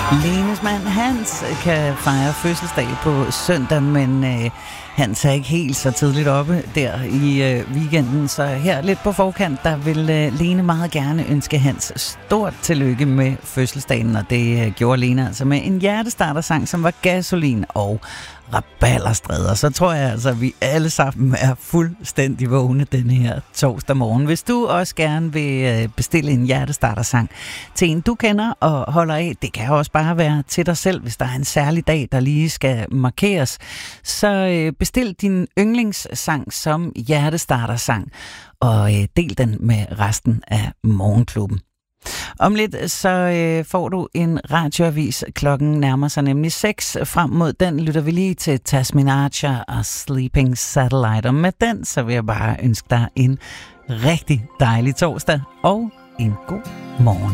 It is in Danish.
Lenes mand Hans kan fejre fødselsdag på søndag, men Hans er ikke helt så tidligt oppe der i weekenden, så her lidt på forkant, der vil Lene meget gerne ønske Hans stort tillykke med fødselsdagen, og det gjorde Lene altså med en hjertestartersang, som var Gasolin og Rabalderstræder. Så tror jeg altså, at vi alle sammen er fuldstændig vågne den her torsdag morgen. Hvis du også gerne vil bestille en hjertestartersang til en, du kender og holder af, det kan også bare være til dig selv, hvis der er en særlig dag, der lige skal markeres, så bestil din yndlingssang som hjertestartersang og del den med resten af Morgenklubben. Om lidt så får du en radioavis. Klokken nærmer sig nemlig 6. Frem mod den lytter vi lige til Tasmin Archer og Sleeping Satellite. Og med den så vil jeg bare ønske dig en rigtig dejlig torsdag og en god morgen.